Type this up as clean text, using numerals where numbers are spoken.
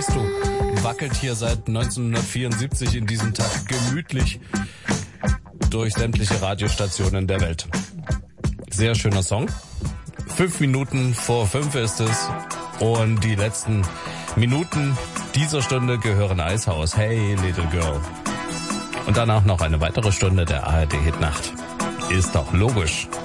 verstehst du, wackelt hier seit 1974 in diesem Tag gemütlich durch sämtliche Radiostationen der Welt. Sehr schöner Song. 5 Minuten vor 5 ist es und die letzten Minuten dieser Stunde gehören Eishaus. Hey, Little Girl. Und danach noch eine weitere Stunde der ARD Hitnacht. Ist doch logisch.